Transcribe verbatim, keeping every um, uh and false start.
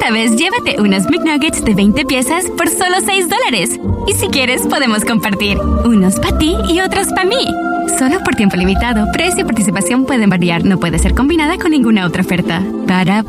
Esta vez llévate unos McNuggets de veinte piezas por solo seis dólares. Y si quieres, podemos compartir. Unos para ti y otros para mí. Solo por tiempo limitado. Precio y participación pueden variar. No puede ser combinada con ninguna otra oferta. Para